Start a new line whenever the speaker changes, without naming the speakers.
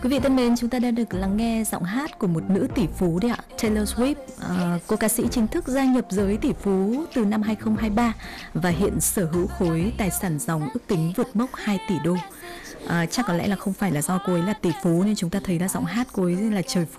Quý vị thân mến, chúng ta đã được lắng nghe giọng hát của một nữ tỷ phú đấy ạ, Taylor Swift. Cô ca sĩ chính thức gia nhập giới tỷ phú từ năm 2023 và hiện sở hữu khối tài sản ròng ước tính vượt mốc 2 tỷ đô. Chắc có lẽ là không phải là do cô ấy là tỷ phú nên chúng ta thấy là giọng hát cô ấy là trời phú.